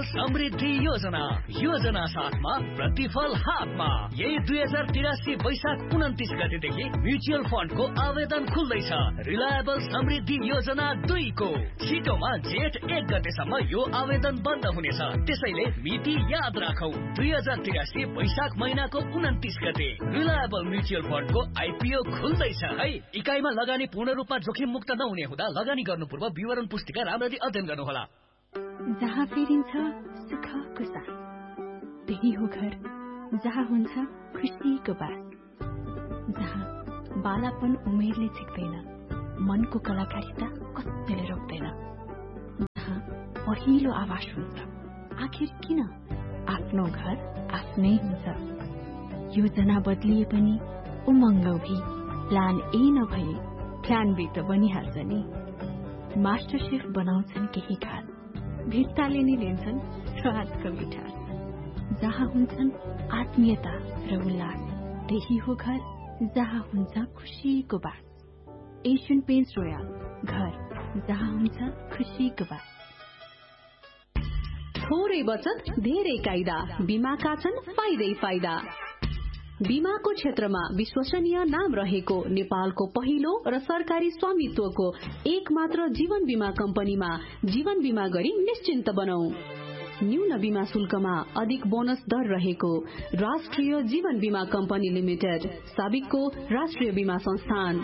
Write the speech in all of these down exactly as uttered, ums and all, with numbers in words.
समृद्धि योजना योजना साथमा प्रतिफल हातमा। यही दुई हजार तिरासी वैशाख उन्तिस गतेदेखि म्युचुअल फन्डको आवेदन खुल्दैछ। रिलायबल समृद्धि योजना दुई को छिटोमा जेठ एक गतेसम्म यो आवेदन बन्द हुनेछ। त्यसैले मिति याद राखौ, दुई हजार तिरासी वैशाख महिनाको उन्तिस गते रिलायबल म्युचुअल फन्डको आइपिओ खुल्दैछ है। इकाइमा लगानी पूर्ण रूपमा जोखिम मुक्त नहुने हुँदा लगानी गर्नु पूर्व विवरण पुस्तिका राम्ररी अध्ययन गर्नुहोला। जहाँ फेरिन्छ सुखको साथ, त्यही हो घर जहाँ हुन्छ खुसीको बास। जहाँ बालापन उमेरले छिक्दैन, मनको कलाकारिता कसैले रोक्दैन। जहाँ पहिलो आवाज हुन्छ, आखिर किन आफ्नो घर आफ्नै हुन्छ। योजना बदलिए पनि उमङ्ग भी, प्लान ए नभए प्लान बी त बनिहाल्छ नि। मास्टर शेफ बनाउँछन् केही खास, भित्ताले नि लिन्छन् स्वादको मिठास। जहाँ हुन्छन् आत्मीयता र उल्लास, त्यही हो घर जहाँ हुन्छ खुसीको बास। एशियन पेन्ट्स रोयल, घर जहाँ हुन्छ खुसीको बास। थोरै बचत धेरै कायदा, बीमाका छन् फाइदै फाइदा। बीमाको क्षेत्रमा विश्वसनीय नाम रहेको नेपालको पहिलो र सरकारी स्वामित्वको एक मात्र जीवन बीमा कम्पनीमा जीवन बीमा गरी निश्चिन्त बनौ। न्यून बीमा शुल्कमा अधिक बोनस दर रहेको राष्ट्रिय जीवन बीमा कम्पनी लिमिटेड, साबिकको राष्ट्रिय बीमा संस्थान।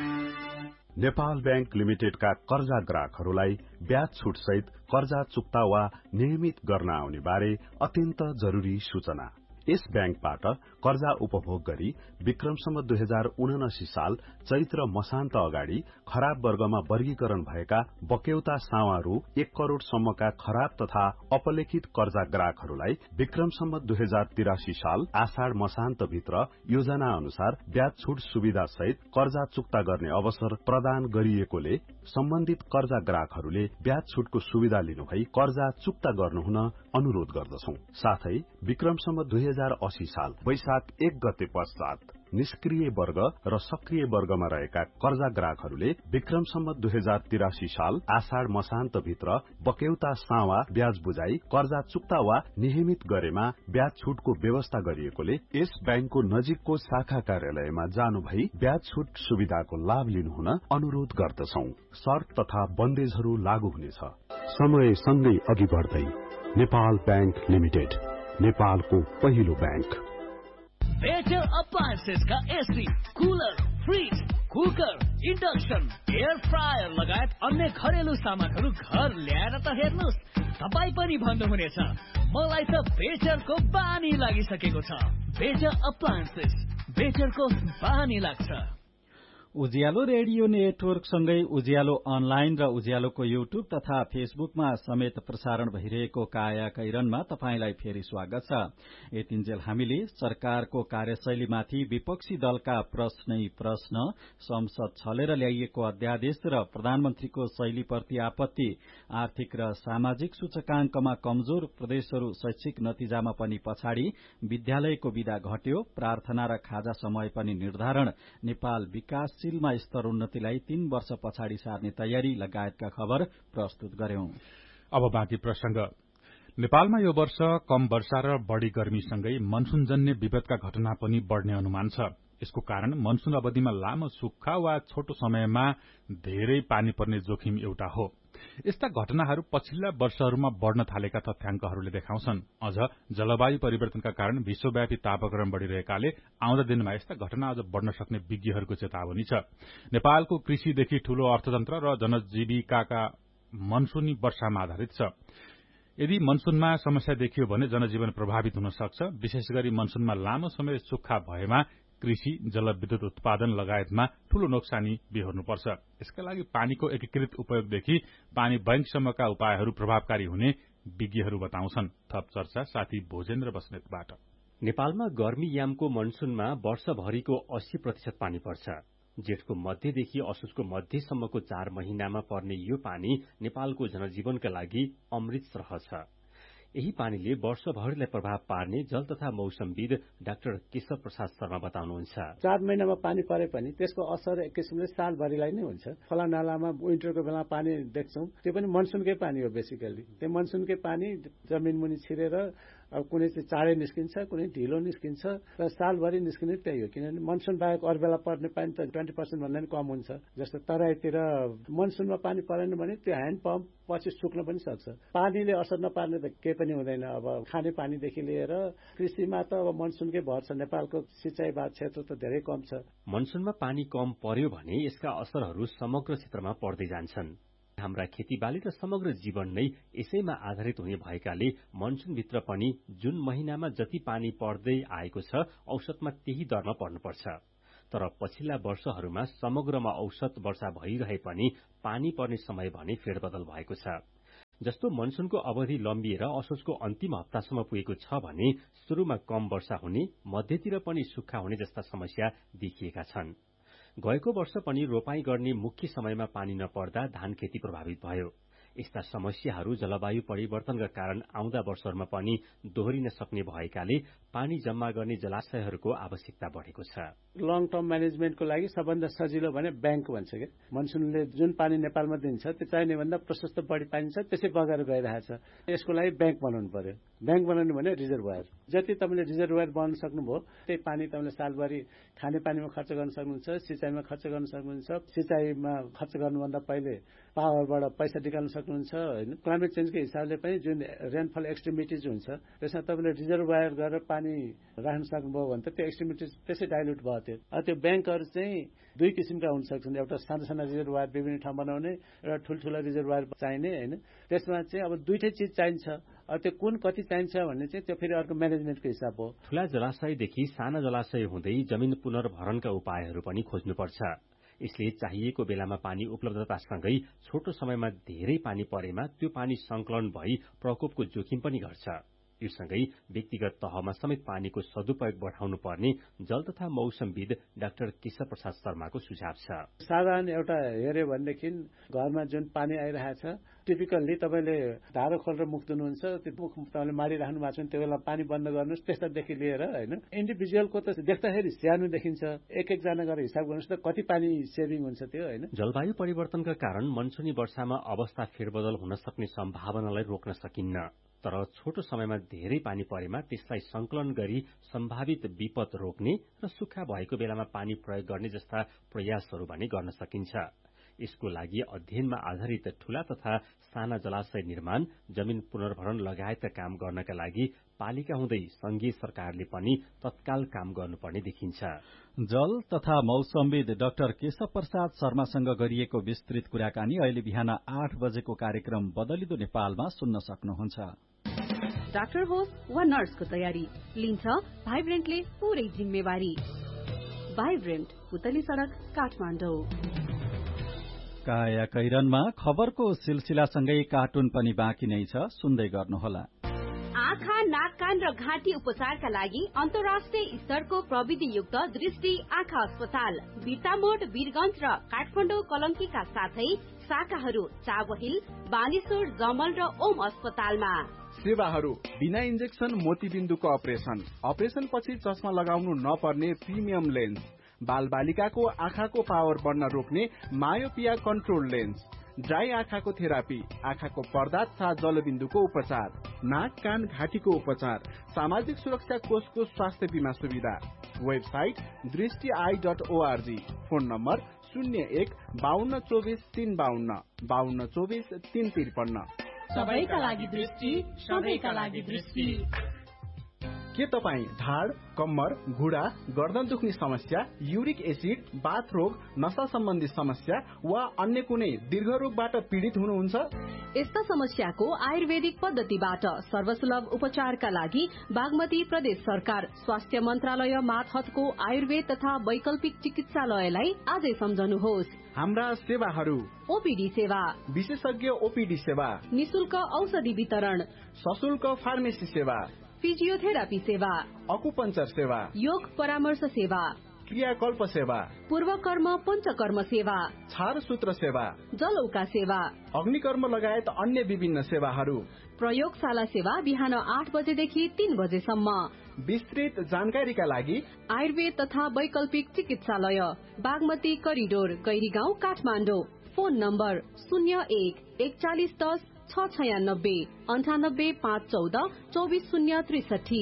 नेपाल बैंक लिमिटेडका कर्जा ग्राहकहरूलाई ब्याज छुट सहित कर्जा चुक्ता वा नियमित गर्न आउने बारे अत्यन्त जरुरी सूचना। यस बैंकबाट कर्जा उपभोग गरी विक्रमसम्म दुई हजार उनासी साल चैत्र मसान्त अगाडि खराब वर्गमा वर्गीकरण भएका बक्यौता सावा रु एक करोड़ सम्मका खराब तथा अपलेखित कर्जा ग्राहकहरूलाई विक्रमसम्म दुई हजार तिरासी साल आषाढ़ मसान्त भित्र योजना अनुसार ब्याज छुट सुविधा सहित कर्जा चुक्ता गर्ने अवसर प्रदान गरिएकोले सम्बन्धित कर्जा ग्राहकहरूले ब्याज छुटको सुविधा लिनुभई कर्जा चुक्ता गर्नुहुन अनुरोध गर्दछौं। साथै विक्रमसम्म दुई हजार अस्सी साल वैशाख एक गते पश्चात निष्क्रिय वर्ग र सक्रिय वर्गमा रहेका कर्जा ग्राहकहरूले विक्रमसम्म दुई हजार तिरासी साल आषाढ़ मसान्त भित्र बक्यौता सावा ब्याज बुझाई कर्जा चुक्ता वा नियमित गरेमा ब्याज छुटको व्यवस्था गरिएकोले यस बैंकको नजिकको शाखा कार्यालयमा जानु भई ब्याज छुट सुविधाको लाभ लिनुहुन अनुरोध गर्दछौं। शर्त तथा बन्देजहरू लागू हुनेछ। समय सँगै अघि बढ्दै नेपाल बैंक लिमिटेड, नेपालको पहिलो बैंक। बेटर अप्लायन्सेस का AC, cooler, fridge, cooker, induction, air fryer लगायत अन्य घरेलु सामानहरू घर ल्याएर त हेर्नुस्, तपाई पनि भन्नुहुनेछ मलाई त बेटरको बानी लागिसकेको छ। बेटर अप्लायन्सेस, बेटरको बानी लाग्छ। उज्यालो रेडियो नेटवर्क सँगै उज्यालो अनलाइन र उज्यालोको युट्युब तथा फेसबुकमा समेत प्रसारण भइरहेको काया कैरनमा तपाईंलाई फेरि स्वागत छ। यतिन्जेल हामीले सरकारको कार्यशैलीमाथि विपक्षी दलका प्रश्नै प्रश्न, संसद छलेर ल्याइएको अध्यादेश र प्रधानमन्त्रीको शैलीप्रति आपत्ति, आर्थिक र सामाजिक सूचकांकमा कमजोर प्रदेशहरू शैक्षिक नतिजामा पनि पछाडि, विद्यालयको विदा घट्यो, प्रार्थना र खाजा समय पनि निर्धारण, नेपाल विकास शीलमा स्तर उन्नतिलाई तीन वर्ष पछाडि सार्ने तयारी लगायतका खबर प्रस्तुत गर्यौं। अब बाँकी प्रसंग। नेपालमा यो वर्ष कम वर्षा र बढ़ी गर्मीसँगै मनसूनजन्य विपदका घटना पनि बढ़ने अनुमान छ। यसको कारण मनसून अवधिमा लामो सुक्खा वा छोटो समयमा धेरै पानी पर्ने जोखिम एउटा हो। यस्ता घटनाहरू पछिल्ला वर्षहरूमा बढ़न थालेका तथ्याङ्कहरूले देखाउँछन्। अझ जलवायु परिवर्तनका कारण विश्वव्यापी तापक्रम बढ़िरहेकाले आउँदा दिनमा यस्ता घटना अझ बढ़न सक्ने विज्ञहरूको चेतावनी छ। नेपालको कृषिदेखि ठूलो अर्थतन्त्र र जनजीविकाका मनसूनी वर्षामा आधारित छ। यदि मनसूनमा समस्या देखियो भने जनजीवन प्रभावित हुन सक्छ। विशेष गरी मनसूनमा लामो समय सुक्खा भएमा कृषि, जलविद्युत उत्पादन लगायतमा ठूलो नोक्सानी बेहोर्नुपर्छ। यसका लागि पानीको एकीकृत उपयोगदेखि पानी बैंकसम्मका उपायहरू प्रभावकारी हुने विज्ञहरू बताउँछन्। थप चर्चा साथी भोजेन्द्र बस्नेतबाट। नेपालमा गर्मी यामको मनसूनमा वर्षभरिको अस्सी प्रतिशत पानी पर्छ। जेठको मध्यदेखि असोजको मध्यसम्मको चार महिनामा पर्ने यो पानी नेपालको जनजीवनका लागि अमृत सरह छ। यही पानीले वर्षभरिलाई प्रभाव पार्ने जल तथा मौसमविद डाक्टर केशव प्रसाद शर्मा बताउनुहुन्छ। चार महिनामा पानी परे पनि त्यसको असर एक किसिमले सालभरिलाई नै हुन्छ। खोला नालामा विन्टरको बेला पानी देख्छौं, त्यो पनि मनसुनकै पानी हो बेसिकली। त्यो मनसुनकै पानी जमिन मुनि छिरेर अब कुनै चाहिँ चाँडै निस्किन्छ, कुनै ढिलो निस्किन्छ र सालभरि निस्किने त्यही हो। किनभने मनसुन बाहेक अरू बेला पर्ने पानी त ट्वेन्टी पर्सेन्ट भन्दा पनि कम हुन्छ। जस्तो तराईतिर मनसुनमा पानी परेन भने त्यो ह्यान्ड पम्प पछि सुक्न पनि सक्छ। पानीले असर नपार्ने त केही पनि हुँदैन। अब खाने पानीदेखि लिएर कृषिमा त अब मनसुनकै भर छ। नेपालको सिंचाई भाग क्षेत्र त धेरै कम छ। मनसुनमा पानी कम पर्यो भने यसका असरहरू समग्र क्षेत्रमा पर्दै जान्छन्। हाम्रा खेतीबाली र समग्र जीवन नै यसैमा आधारित हुने भएकाले मनसुनभित्र पनि जुन महिनामा जति पानी पर्दै आएको छ औसतमा त्यही दरमा पर्नुपर्छ। तर पछिल्ला वर्षहरूमा समग्रमा औसत वर्षा भइरहे पनि पानी पर्ने समय भने फेरबदल भएको छ। जस्तो मनसुनको अवधि लम्बिएर असोजको अन्तिम हप्तासम्म पुगेको छ भने सुरुमा कम वर्षा हुने, मध्यतिर पनि सुक्खा हुने जस्ता समस्या देखिएका छन्। गएको वर्ष पनि रोपाई गर्ने मुख्य समयमा पानी नपर्दा धान खेती प्रभावित भयो। यस्ता समस्याहरू जलवायु परिवर्तनका कारण आउँदा वर्षहरूमा पनि दोहोरिन सक्ने भएकाले पानी जम्मा गर्ने जलाशयहरूको आवश्यकता बढ़ेको छ। लङ टर्म म्यानेजमेन्टको लागि सबभन्दा सजिलो भने ब्याङ्क भन्छ के। मनसुनले जुन पानी नेपालमा दिन्छ त्यो चाहिने भन्दा प्रशस्त बढी पानी छ, त्यसै बगेर गइरहेछ। यसको लागि ब्याङ्क बनाउनु पर्यो। ब्याङ्क बनाउनु भने रिजर्भर। जति तपाईँले रिजर्भर बनाउन सक्नुभयो त्यही पानी तपाईँले सालभरि खाने पानीमा खर्च गर्न सक्नुहुन्छ, सिंचाइमा खर्च गर्न सक्नुहुन्छ। सिंचाइमा खर्च गर्नुभन्दा पहिले पावरबाट पैसा निकाल्न सक्नुहुन्छ हैन। क्लाइमेट चेन्जको हिसाबले पनि जुन रेनफल एक्सट्रिमिटिज हुन्छ त्यसमा तपाईँले रिजर्भर गरेर पानी राख्न सक्नुभयो भने त त्यो एक्सट्रिमिटिज त्यसै डाइल्युट भयो। त्यो ब्याङ्कहरू चाहिँ दुई किसिमका हुन सक्छन्। एउटा साना साना रिजर्भर विभिन्न ठाउँ बनाउने, एउटा ठुल्ठुला रिजर्भर चाहिने हैन। त्यसमा चाहिँ अब दुईटै चिज चाहिन्छ। त्यो कुन कति चाहिन्छ भन्ने चाहिँ त्यो फेरि अर्को म्यानेजमेन्टको हिसाब हो। ठूला जलाशयदेखि साना जलाशय हुँदै जमिन पुनर्भरणका उपायहरू पनि खोज्नुपर्छ। यसले चाहिएको बेलामा पानी उपलब्धतासँगै छोटो समयमा धेरै पानी परेमा त्यो पानी संकलन भई प्रकोपको जोखिम पनि घट्छ। यो सँगै व्यक्तिगत तहमा समेत पानीको सदुपयोग बढ़ाउनु पर्ने जल तथा मौसमविद डाक्टर केशव प्रसाद शर्माको सुझाव छ। साधारण एउटा हेर्यो भनेदेखि घरमा जुन पानी आइरहेछ टिपिकल्ली तपाईँले धारो खोलेर मुख दिनुहुन्छ, त्यो मुख तपाईँले मारिराख्नु भएको छ भने त्यो बेला पानी बन्द गर्नुहोस्। त्यस्तादेखि लिएर होइन इन्डिभिजुअलको त देख्दाखेरि सानो देखिन्छ। एक एकजना गरेर हिसाब गर्नुहोस् त कति पानी सेभिङ हुन्छ त्यो होइन। जलवायु परिवर्तनका कारण मनसुनी वर्षामा अवस्था फेरबदल हुन सक्ने सम्भावनालाई रोक्न सकिन्न। तर छोटो समयमा धेरै पानी परेमा त्यसलाई संकलन गरी सम्भावित विपद रोक्ने र सुक्खा भएको बेलामा पानी प्रयोग गर्ने जस्ता प्रयासहरू भने गर्न सकिन्छ। यसको लागि अध्ययनमा आधारित ठूला तथा साना जलाशय निर्माण, जमिन पुनर्भरण लगायतका काम गर्नका लागि पालिका हुँदै संघीय सरकारले पनि तत्काल काम गर्नुपर्ने देखिन्छ। जल तथा मौसमविद डाक्टर केशव प्रसाद शर्मासँग गरिएको विस्तृत कुराकानी अहिले बिहान आठ बजेको कार्यक्रम बदलिदो नेपालमा सुन्न सक्नुहुन्छ। डाक्टर होस् वा नर्सको तयारी लिन्छ भाइब्रेन्टले पूरै जिम्मेवारी। भाइब्रेन्ट, पुतली सड़क, काठमाडौँ। काया कैरनमा खबरको सिलसिलासँगै कार्टुन पनि बाँकी नै छ, सुन्दै गर्नुहोला। आँखा, नाक, कान र घाँटी उपचारका लागि अन्तर्राष्ट्रिय स्तरको प्रविधियुक्त दृष्टि आँखा अस्पताल बिर्तामोड, वीरगंज र काठमाडौँ कलंकीका साथै शाखाहरू चाबहिल, बानेश्वर, जमल र ओम अस्पतालमा। सेवाहरू बिना इन्जेक्सन मोतीबिन्दुको अपरेसन, अपरेसन पछि चस्मा लगाउनु नपर्ने प्रिमियम लेन्स, बाल बालिकाको आँखाको पावर बढ्न रोक्ने मायोपिया कन्ट्रोल लेन्स, ड्राई आँखाको थेरापी, आँखाको पर्दा तथा जलबिन्दुको उपचार, नाक, कान, घाँटीको उपचार, सामाजिक सुरक्षा कोषको स्वास्थ्य बीमा सुविधा। वेबसाइट दृष्टि I dot ORG. Phone number शून्य एक बाहन्न चौबिस तीन बाहन्न बाहन्न चौबिस तीन त्रिपन्न। सबैका लागि दृष्टि, सबैका लागि दृष्टि। के तपाईँ ढाड, कम्मर, घुँडा, गर्दन दुख्ने समस्या, युरिक एसिड, बाथ रोग, नशा सम्बन्धी समस्या वा अन्य कुनै दीर्घ रोगबाट पीड़ित हुनुहुन्छ? यस्ता समस्याको आयुर्वेदिक पद्धतिबाट सर्वसुलभ उपचारका लागि बागमती प्रदेश सरकार स्वास्थ्य मन्त्रालय मातहतको आयुर्वेद तथा वैकल्पिक चिकित्सालयलाई आजै सम्झनुहोस्। हाम्रा सेवाहरू: ओपीडी सेवा, विशेषज्ञ ओपीडी सेवा, निशुल्क औषधि वितरण, सशुल्क फार्मेसी सेवा, फिजियोथेरापी सेवा, अकुपञ्चर सेवा, योग परामर्श सेवा, क्रियाकल्प सेवा, पूर्वकर्म पञ्चकर्म सेवा, छार सूत्र सेवा, जलौका सेवा, अग्निकर्म लगायत अन्य विभिन्न सेवाहरू, प्रयोगशाला सेवा बिहान आठ बजेदेखि तीन बजेसम्म। विस्तृत जानकारीका लागि आयुर्वेद तथा वैकल्पिक चिकित्सालय, Bagmati corridor, Gairigaun, Kathmandu. Phone number शून्य एक एकचालिस दस छ छयानब्बे अन्ठानब्बे पाँच चौध चौबिस शून्य त्रिसठी।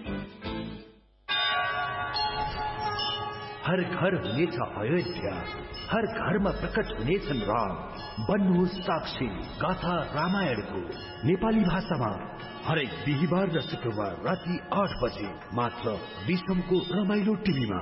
हर घर हुनेछ अयोध्या, हर घरमा प्रकट हुनेछन् राम। बन्नुहोस् साक्षी गाथा रामायणको नेपाली भाषामा हरेक बिहिबार र शुक्रबार राति आठ बजे मात्र विश्वको रमाइलो टिभीमा।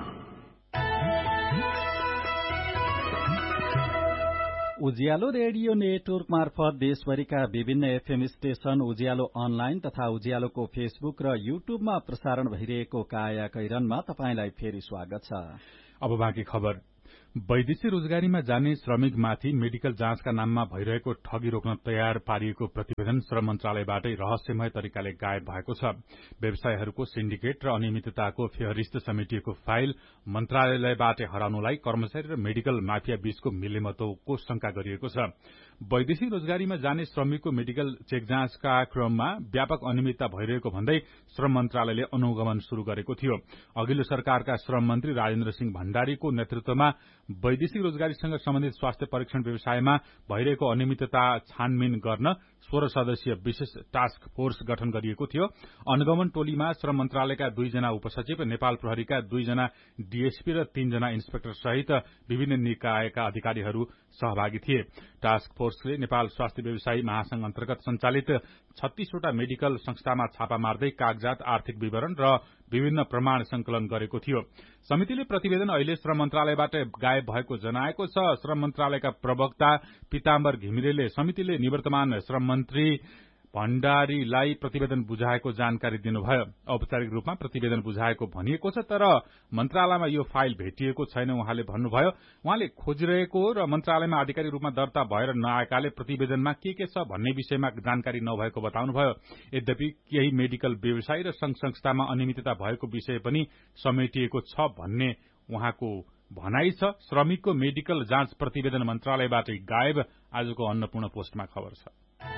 उज्यालो रेडियो नेटवर्क मार्फत देशभरिका विभिन्न एफएम स्टेशन, उज्यालो अनलाइन तथा उज्यालोको फेसबुक र युट्युबमा प्रसारण भइरहेको काया कैरनमा तपाईंलाई फेरि स्वागत छ। अब बाँकी खबर। वैदेशिक रोजगारीमा जाने श्रमिकमाथि मेडिकल जाँचका नाममा भइरहेको ठगी रोक्न तयार पारिएको प्रतिवेदन श्रम मन्त्रालयबाटै रहस्यमय तरिकाले गायब भएको छ। व्यवसायहरूको सिन्डिकेट र अनियमितताको फेहरिस्त समेटिएको फाइल मन्त्रालयबाटै हराउनुलाई कर्मचारी र मेडिकल माफिया बीचको मिलेमतोको शंका गरिएको छ। वैदेशिक रोजगारीमा जाने श्रमिकको मेडिकल चेक जाँचका क्रममा व्यापक अनियमितता भइरहेको भन्दै श्रम मन्त्रालयले अनुगमन शुरू गरेको थियो। अघिल्लो सरकारका श्रम मन्त्री राजेन्द्र सिंह भण्डारीको नेतृत्वमा वैदेशिक रोजगारीसँग सम्बन्धित स्वास्थ्य परीक्षण व्यवसायमा भइरहेको अनियमितता छानबिन गर्न सोह्र सदस्यीय विशेष टास्क फोर्स गठन गरिएको थियो। अनुगमन टोलीमा श्रम मन्त्रालयका दुईजना उपसचिव, नेपाल प्रहरीका दुईजना डीएसपी र तीनजना इन्सपेक्टर सहित विभिन्न निकायका अधिकारीहरू सहभागी थिए। टास्क फोर्सले नेपाल स्वास्थ्य व्यवसायी महासंघ अन्तर्गत सञ्चालित छत्तीसवटा मेडिकल संस्थामा छापा मार्दै कागजात, आर्थिक विवरण र विभिन्न प्रमाण संकलन गरेको थियो। समितिले प्रतिवेदन अहिले श्रम मन्त्रालयबाट गायब भएको जनाएको छ। श्रम मन्त्रालयका प्रवक्ता पीताम्बर घिमिरेले समितिले निवर्तमान श्रम मन्त्री भण्डारीलाई प्रतिवेदन बुझाएको जानकारी दिनुभयो। औपचारिक रूपमा प्रतिवेदन बुझाएको भनिएको छ, तर मन्त्रालयमा यो फाइल भेटिएको छैन उहाँले भन्नुभयो। उहाँले खोजिरहेको र मन्त्रालयमा आधिकारिक रूपमा दर्ता भएर नआएकाले प्रतिवेदनमा के के छ भन्ने विषयमा जानकारी नभएको बताउनुभयो। यद्यपि केही मेडिकल व्यवसायी र संघ संस्थामा अनियमितता भएको विषय पनि समेटिएको छ भन्ने उहाँको भनाइ छ। श्रमिकको मेडिकल जाँच प्रतिवेदन मन्त्रालयबाटै गायब, आजको अन्नपूर्ण पोस्टमा खबर छ।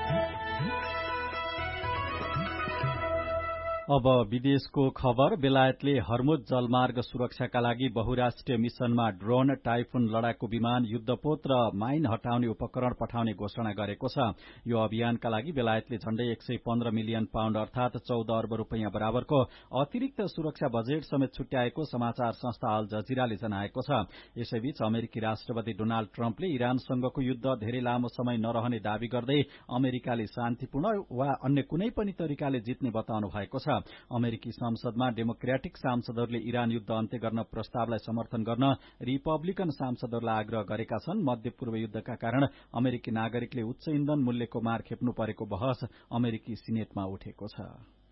अब विदेशको खबर। बेलायतले हर्मुज जलमार्ग सुरक्षाका लागि बहुराष्ट्रिय मिशनमा ड्रोन, टाइफुन लडाकु विमान, युद्धपोत र माइन हटाउने उपकरण पठाउने घोषणा गरेको छ। यो अभियानका लागि बेलायतले झण्डै एक सय पन्ध्र मिलियन पाउण्ड अर्थात चौध अर्ब रूपियाँ बराबरको अतिरिक्त सुरक्षा बजेट समेत छुट्याएको समाचार संस्था अल जजिराले जनाएको छ। यसैबीच अमेरिकी राष्ट्रपति डोनाल्ड ट्रम्पले इरानसँगको युद्ध धेरै लामो समय नरहने दावी गर्दै अमेरिकाले शान्तिपूर्ण वा अन्य कुनै पनि तरिकाले जित्ने बताउनु भएको छ। अमेरिकी संसदमा डेमोक्रेटिक सांसदहरूले इरान युद्ध अन्त्य गर्न प्रस्तावलाई समर्थन गर्न रिपब्लिकन सांसदहरूलाई आग्रह गरेका छन्। मध्य पूर्व युद्धका कारण अमेरिकी नागरिकले उच्च इन्धन मूल्यको मार खेप्नु परेको बहस अमेरिकी सिनेटमा उठेको छ।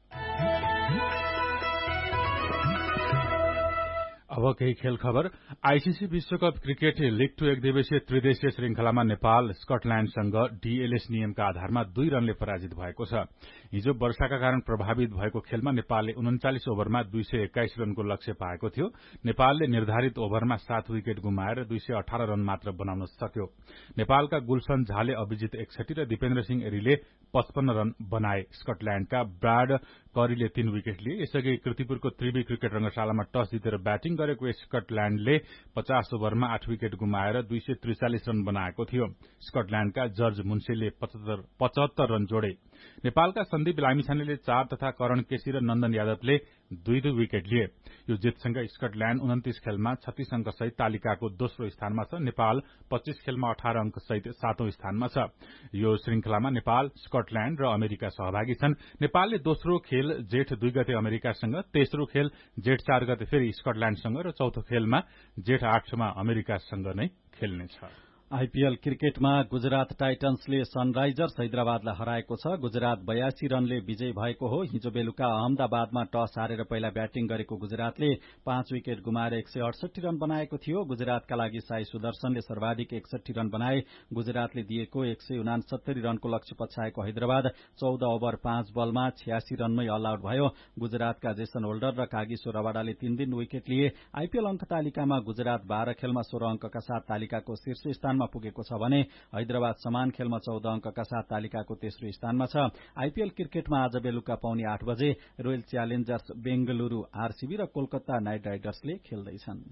अब केही खेल खबर। आईसीसी विश्वकप क्रिकेट लीग टू एक दिवसीय त्रिदेशीय श्रृंखलामा नेपाल स्कटल्याण्डसँग डीएलएस नियमका आधारमा दुई रनले पराजित भएको छ। हिजो वर्षाका कारण प्रभावित भएको खेलमा नेपालले उन्चालिस ओभरमा दुई सय एक्काइस रनको लक्ष्य पाएको थियो। नेपालले निर्धारित ओभरमा सात विकेट गुमाएर दुई सय अठार रन मात्र बनाउन सक्यो। नेपालका गुलशन झाले अभिजित एकसठी र दिपेन्द्र सिंह एरीले पचपन्न रन बनाए। स्कटल्याण्डका ब्राड करीले तीन विकेट लिए। यसअघि कृतिपुरको त्रिवी क्रिकेट रंगशालामा टस जितेर ब्याटिङ गरेको स्कटल्याण्डले पचास ओभरमा आठ विकेट गुमाएर दुई सय त्रिचालिस रन बनाएको थियो। स्कटल्याण्डका जर्ज मुन्सेले पचहत्तर रन जोडे। नेपालका सन्दीप लामिछानेले चार तथा करण केसी र नन्दन यादवले दुई दुई विकेट लिए। यो जितसँगै स्कटल्याण्ड उन्तिस खेलमा छत्तीस अंक सहित तालिकाको दोस्रो स्थानमा छ। नेपाल पच्चीस खेलमा अठार अंक सहित सातौं स्थानमा छ। यो श्रृंखलामा नेपाल, स्कटल्याण्ड र अमेरिका सहभागी छन्। नेपालले दोस्रो खेल जेठ दुई गते अमेरिकासँग, तेस्रो खेल जेठ चार गते फेरि स्कटल्याण्डसँग र चौथो खेलमा जेठ आठमा अमेरिकासँग नै खेल्नेछ। आईपीएल क्रिकेटमा गुजरात टाइटन्सले सनराइजर्स हैदराबादलाई हराएको छ। गुजरात बयासी रनले विजयी भएको हो। हिजो बेलुका अहमदाबादमा टस हारेर पहिला ब्याटिङ गरेको गुजरातले पाँच विकेट गुमाएर एक सय अडसठी रन बनाएको थियो। गुजरातका लागि साई सुदर्शनले सर्वाधिक एकसठी रन बनाए। गुजरातले दिएको एक सय उनासत्तरी रनको लक्ष्य पछ्याएको हैदराबाद चौध ओभर पाँच बलमा छ्यासी रनमै अल आउट भयो। गुजरातका जेसन होल्डर र कागिसो रबाडाले तीन दिन विकेट लिए। आईपीएल अंक तालिकामा गुजरात बाह्र खेलमा सोह्र अंकका साथ तालिकाको शीर्ष स्थानमा पुगेको छ भने हैदराबाद समान खेलमा चौध अंकका साथ तालिकाको तेस्रो स्थानमा छ। आईपीएल क्रिकेटमा आज बेलुका पौने आठ बजे रोयल च्यालेन्जर्स बेंगलुरू आरसीबी र कोलकाता नाइट राइडर्सले खेल्दैछन्।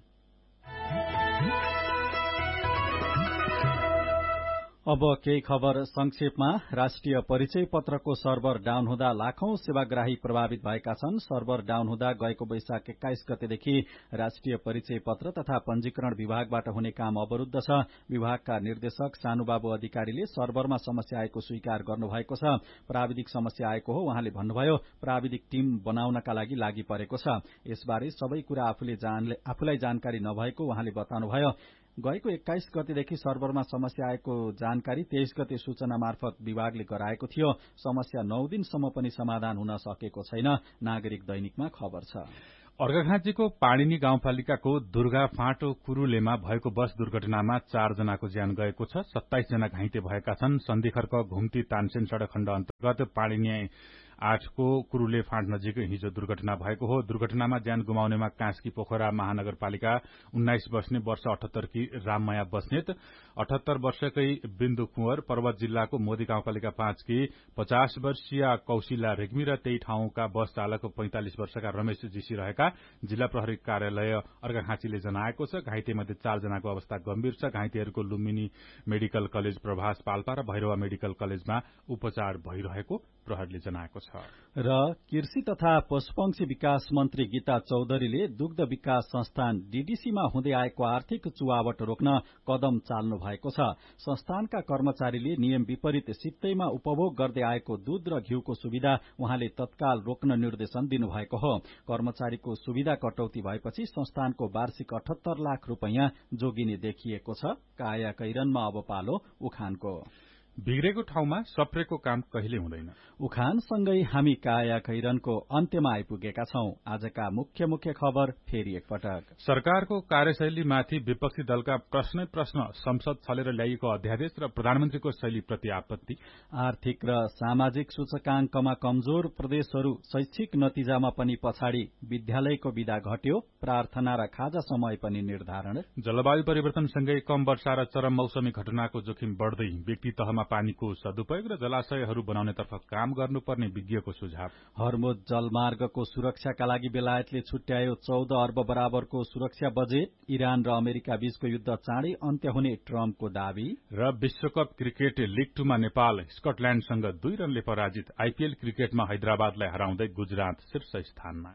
अब केही खबर संक्षेपमा। राष्ट्रिय परिचय पत्रको सर्भर डाउन हुँदा लाखौं सेवाग्राही प्रभावित भएका छन्। सर्भर डाउन हुँदा गएको वैशाख एक्काइस गतेदेखि राष्ट्रिय परिचय पत्र तथा पंजीकरण विभागबाट हुने काम अवरूद्ध छ। विभागका निर्देशक सानुबाबु अधिकारीले सर्भरमा समस्या आएको स्वीकार गर्नुभएको छ। प्राविधिक समस्या आएको हो उहाँले भन्नुभयो। प्राविधिक टीम बनाउनका लागि लागि परेको छ। यसबारे सबै कुरा आफूले आफूलाई जानकारी नभएको उहाँले बताउनुभयो। गएको एक्काइस गतेदेखि सर्भरमा समस्या आएको जानकारी तेइस गते सूचना मार्फत विभागले गराएको थियो। समस्या नौ दिनसम्म पनि समाधान हुन सकेको छैन। नागरिक दैनिकमा खबर छ। अर्घाखाँचीको पाणिनी गाउँपालिकाको दुर्गा फाँटो कुरूलेमा भएको बस दुर्घटनामा चारजनाको ज्यान गएको छ। सत्ताइस जना घाइते भएका छन्। सन्धिखर्क घुम्ती तानसेन सड़क खण्ड अन्तर्गत पाणिनी आठको कुरूले फाँट नजिक हिजो दुर्घटना भएको हो। दुर्घटनामा ज्यान गुमाउनेमा कास्की पोखरा महानगरपालिका उन्नाइस बस्ने वर्ष अठहत्तरकी राममाया बस्नेत, अठहत्तर वर्षकै बिन्दु कुंवर, पर्वत जिल्लाको मोदी गाउँपालिका पाँचकी पचास वर्षीय कौशिला रेग्मी र त्यही ठाउँका बस चालक पैंतालिस वर्षका रमेश जीसी रहेका जिल्ला प्रहरी कार्यालय अर्घाखाँचीले जनाएको छ। घाइतेमध्ये चारजनाको अवस्था गम्भीर छ। घाइतेहरूको लुम्बिनी मेडिकल कलेज प्रभास पाल्पा र भैरवा मेडिकल कलेजमा उपचार भइरहेको प्रहरीले जनाएको छ। र कृषि तथा पशुपक्षी विकास मन्त्री गीता चौधरीले दुग्ध विकास संस्थान डीडीसीमा हुँदै आएको आर्थिक चुवावट रोक्न कदम चाल्नु भएको छ। संस्थानका कर्मचारीले नियम विपरीत सित्तैमा उपभोग गर्दै आएको दूध र घिउको सुविधा उहाँले तत्काल रोक्न निर्देशन दिनुभएको हो। कर्मचारीको सुविधा कटौती भएपछि संस्थानको वार्षिक अठहत्तर लाख रूपियाँ जोगिने देखिएको छ। काया कैरनमा अब पालो उखानको। बिग्रेको ठाउँमा सप्रेको काम कहिले हुँदैन। उखानसँगै हामी काया कैरनको अन्त्यमा आइपुगेका छौं। आजका मुख्य मुख्य खबर फेरि एकपटक। सरकारको कार्यशैलीमाथि विपक्षी दलका प्रश्नै प्रश्न, संसद छलेर ल्याइएको अध्यादेश र प्रधानमन्त्रीको शैलीप्रति आपत्ति। आर्थिक र सामाजिक सूचकांकमा कमजोर प्रदेशहरू शैक्षिक नतिजामा पनि पछाडि। विद्यालयको विदा घट्यो। प्रार्थना र खाजा समय पनि निर्धारण। जलवायु परिवर्तनसँगै कम वर्षा र चरम मौसमी घटनाको जोखिम बढ़दै। व्यक्ति तहमा पानीको सदुपयोग र जलाशयहरू बनाउनेतर्फ काम गर्नुपर्ने विज्ञको सुझाव। हर्मुज जलमार्गको सुरक्षाका लागि बेलायतले छुट्यायो चौध अर्ब बराबरको सुरक्षा बजेट। इरान र अमेरिका बीचको युद्ध चाँडै अन्त्य हुने ट्रम्पको दावी। र विश्वकप क्रिकेट लीग टूमा नेपाल स्कटल्याण्डसँग दुई रनले पराजित। आईपीएल क्रिकेटमा हैदराबादलाई हराउँदै गुजरात शीर्ष स्थानमा।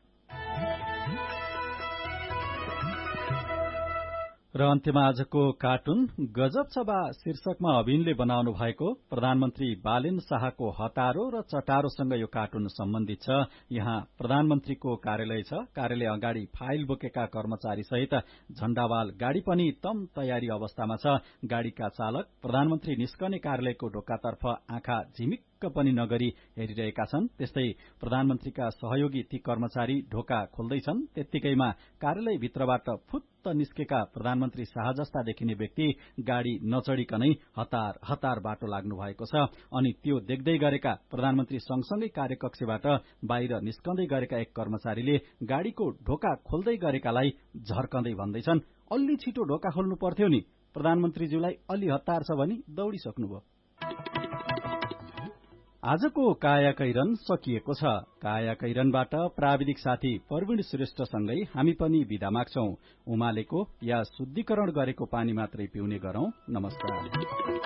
र अन्त्यमा आजको कार्टुन गजब सभा शीर्षकमा अभिनले बनाउनु भएको प्रधानमन्त्री बालेन शाहको हतारो र चटारोसँग यो कार्टुन सम्बन्धित छ। यहाँ प्रधानमन्त्रीको कार्यालय छ। कार्यालय अगाडि फाइल बोकेका कर्मचारी सहित झण्डावाल गाड़ी पनि तम तयारी अवस्थामा छ। गाड़ीका चालक प्रधानमन्त्री निस्कने कार्यालयको ढोकातर्फ आँखा झिमिक पनि नगरी हेरिरहेका छन्। त्यस्तै प्रधानमन्त्रीका सहयोगी ती कर्मचारी ढोका खोल्दैछन्। त्यत्तिकैमा कार्यालय भित्रबाट फुत्त निस्केका प्रधानमन्त्री शाह जस्ता देखिने व्यक्ति गाड़ी नचढ़िकनै हतार हतार बाटो लाग्नु भएको छ। अनि त्यो देख्दै गरेका प्रधानमन्त्री सँगसँगै कार्यकक्षबाट बाहिर निस्कँदै गरेका एक कर्मचारीले गाड़ीको ढोका खोल्दै गरेकालाई झर्कँदै भन्दैछन्, अलि छिटो ढोका खोल्नु पर्थ्यो नि, प्रधानमन्त्रीज्यूलाई अलि हतार छ भनी दौडिसक्नुभयो। आजको काया कैरन सकिएको छ। काया कैरनबाट प्राविधिक साथी प्रवीण श्रेष्ठसँगै हामी पनि बिदा माग्छौं। उमालेको या शुद्धिकरण गरेको पानी मात्रै पिउने गरौं। नमस्कार।